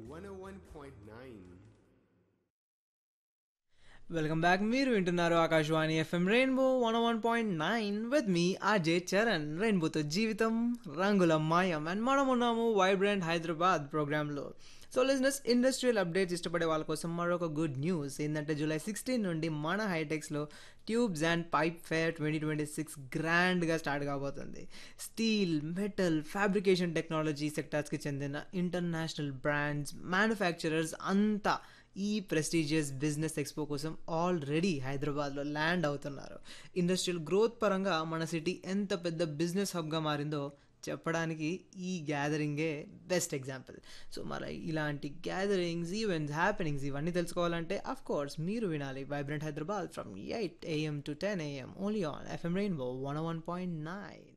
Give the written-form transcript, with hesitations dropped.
101.9. Welcome back. మీరు వింటున్నారు Akashvani FM rainbow 101.9 with me RJ Charan. రెయిన్బోతో జీవితం రంగుల మాయం. అండ్ మనం ఉన్నాము వైబ్రెంట్ హైదరాబాద్ ప్రోగ్రాంలో. సో లిజినెస్, ఇండస్ట్రియల్ అప్డేట్స్ ఇష్టపడే వాళ్ళ కోసం మరొక గుడ్ న్యూస్ ఏంటంటే జూలై 16 నుండి మన హైటెక్స్లో ట్యూబ్స్ అండ్ పైప్ ఫేర్ 2026 గ్రాండ్గా స్టార్ట్ కాబోతుంది. స్టీల్, మెటల్, ఫ్యాబ్రికేషన్ టెక్నాలజీ సెక్టార్స్కి చెందిన ఇంటర్నేషనల్ బ్రాండ్స్, మ్యానుఫ్యాక్చరర్స్ అంతా ఈ ప్రెస్టీజియస్ బిజినెస్ ఎక్స్పో కోసం ఆల్రెడీ హైదరాబాద్లో ల్యాండ్ అవుతున్నారు. ఇండస్ట్రియల్ గ్రోత్ పరంగా మన సిటీ ఎంత పెద్ద బిజినెస్ హబ్గా మారిందో చెప్పడానికి ఈ గ్యాదరింగే బెస్ట్ ఎగ్జాంపుల్. సో మరి ఇలాంటి గ్యాదరింగ్స్, ఈవెంట్స్, హ్యాపెనింగ్స్ ఇవన్నీ తెలుసుకోవాలంటే అఫ్ కోర్స్ మీరు వినాలి vibrant Hyderabad from 8 AM to 10 AM only on FM rainbow 101.9.